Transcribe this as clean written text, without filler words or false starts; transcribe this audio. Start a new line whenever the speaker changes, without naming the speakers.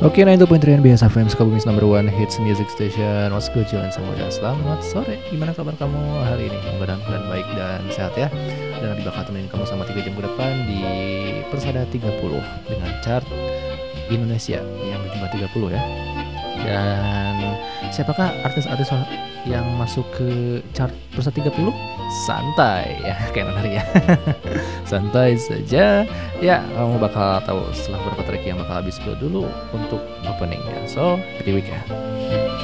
Oke, 92.3 BS FM, Sukabumi's number one hits music station. What's good, Julian Samuel? Selamat sore. Gimana kabar kamu hari ini? Mudah-mudahan baik dan sehat ya. Dan Nabi bakal temenin kamu selama 3 jam ke depan di Persada 30 dengan chart Indonesia yang berjumlah 30 ya. Dan siapakah artis-artis yang masuk ke chart Persada 30? Santai ya, kayak nonari ya. Santai saja. Ya, kamu bakal tahu setelah beberapa track yang bakal habis dulu untuk openingnya. So, happy weekend.